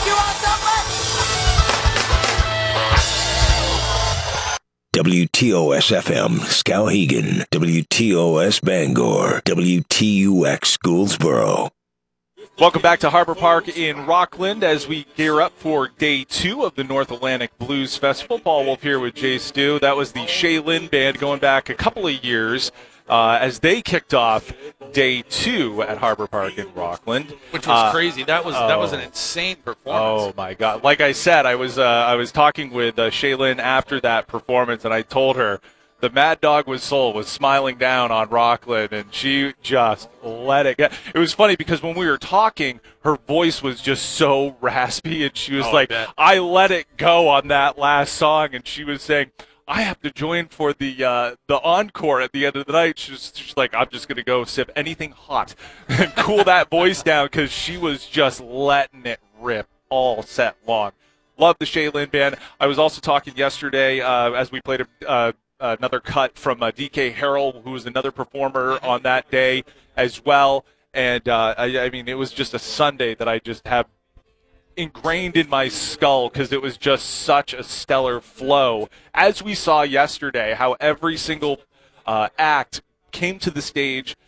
you all so much. WTOS-FM, Skowhegan, WTOS Bangor, WTUX Gouldsboro. Welcome back to Harbor Park in Rockland as we gear up for Day 2 of the North Atlantic Blues Festival. Paul Wolf here with Jay Stu. That was the Shaylin Band going back a couple of years as they kicked off Day 2 at Harbor Park in Rockland. Which was crazy. That was an insane performance. Oh, my God. Like I said, I was talking with Shaylin after that performance, and I told her the Mad Dog with Soul was smiling down on Rockland, and she just let it go. It was funny because when we were talking, her voice was just so raspy, and she was I let it go on that last song, and she was saying, I have to join for the encore at the end of the night. She's like, I'm just going to go sip anything hot and cool that voice down because she was just letting it rip all set long. Love the Shaylin Band. I was also talking yesterday as we played another cut from DK Harrell, who was another performer on that day as well. And, I mean, it was just a Sunday that I just have ingrained in my skull because it was just such a stellar flow. As we saw yesterday, how every single act came to the stage